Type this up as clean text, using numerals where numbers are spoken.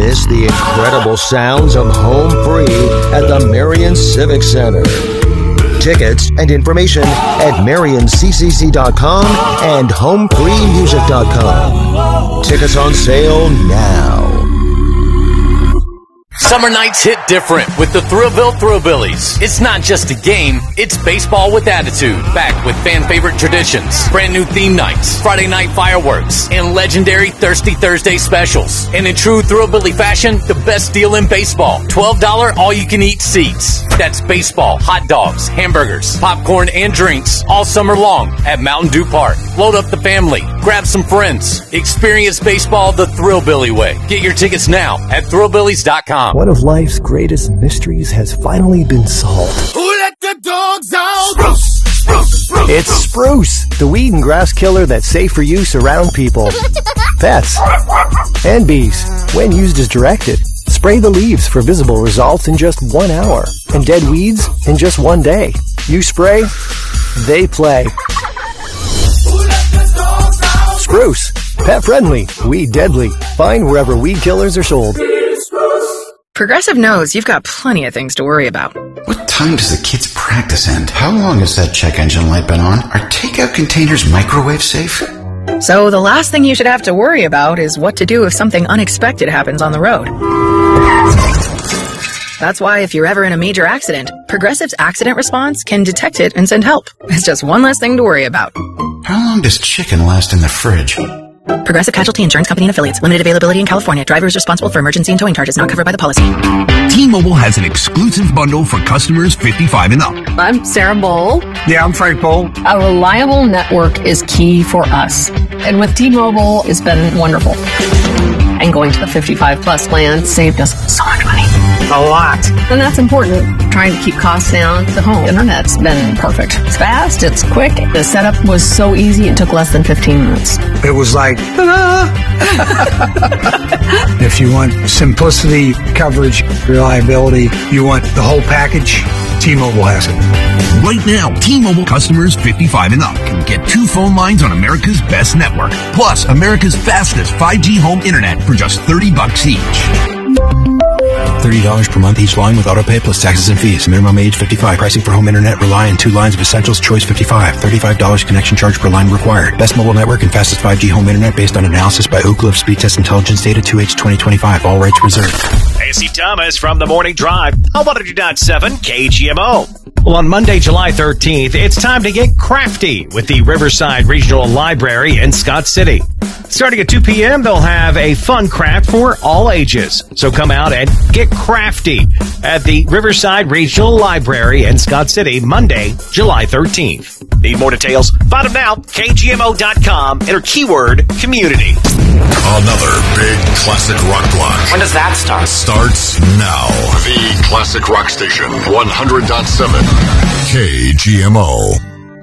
Witness the incredible sounds of Home Free at the Marion Civic Center. Tickets and information at MarionCCC.com and HomefreeMusic.com. Tickets on sale now. Summer nights hit different with the Thrillville Thrillbillies. It's not just a game, it's baseball with attitude. Back with fan favorite traditions, brand new theme nights, Friday night fireworks, and legendary Thirsty Thursday specials. And in true Thrillbilly fashion, the best deal in baseball. $12 all-you-can-eat seats. That's baseball, hot dogs, hamburgers, popcorn, and drinks all summer long at Mountain Dew Park. Load up the family. Grab some friends. Experience baseball the Thrillbilly way. Get your tickets now at Thrillbillies.com. One of life's greatest mysteries has finally been solved. Who let the dogs out? Spruce, spruce, spruce. It's Spruce, the weed and grass killer that's safe for use around people, pets, and bees. When used as directed, spray the leaves for visible results in just 1 hour, and dead weeds in just 1 day. You spray, they play. Spruce, pet friendly, weed deadly. Find wherever weed killers are sold. Progressive knows you've got plenty of things to worry about. What time does the kids' practice end? How long has that check engine light been on? Are takeout containers microwave safe? So the last thing you should have to worry about is what to do if something unexpected happens on the road. That's why if you're ever in a major accident, Progressive's accident response can detect it and send help. It's just one less thing to worry about. How long does chicken last in the fridge? Progressive Casualty Insurance Company and Affiliates. Limited availability in California. Driver is responsible for emergency and towing charges not covered by the policy. T-Mobile has an exclusive bundle for customers 55 and up. I'm Sarah Bowl. Yeah, I'm Frank Bowl. A reliable network is key for us. And with T-Mobile, it's been wonderful. And going to the 55 plus plan saved us so much money. A lot. And that's important. Trying to keep costs down. The home internet's been perfect. It's fast, it's quick. The setup was so easy, it took less than 15 minutes. It was like, ta-da! If you want simplicity, coverage, reliability, you want the whole package, T-Mobile has it. Right now, T-Mobile customers 55 and up can get 2 phone lines on America's best network, plus America's fastest 5G home internet for just $30 each. $30 per month each line with autopay plus taxes and fees. Minimum age 55. Pricing for home internet rely on 2 lines of Essentials Choice 55. $35 connection charge per line required. Best mobile network and fastest 5G home internet based on analysis by Oak Cliff Speed Test Intelligence Data 2H 2025. All rights reserved. Hey, Steve Thomas from The Morning Drive. How about 102.7 KGMO? Well, on Monday, July 13th, it's time to get crafty with the Riverside Regional Library in Scott City. Starting at 2 p.m., they'll have a fun craft for all ages. So come out and get crafty at the Riverside Regional Library in Scott City, Monday, July 13th. Need more details? Find them now, KGMO.com, enter keyword community. Another big classic rock block. When does that start? Starts now. The Classic Rock Station, 100.7 KGMO.